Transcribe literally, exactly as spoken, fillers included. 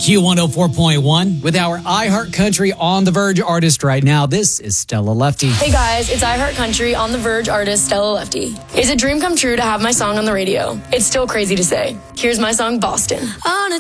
Q one oh four point one with our iHeart Country On the Verge artist right now. This is Stella Lefty. Hey guys, it's iHeart Country On the Verge artist Stella Lefty. It's a dream come true to have my song on the radio. It's still crazy to say. Here's my song, Boston. On a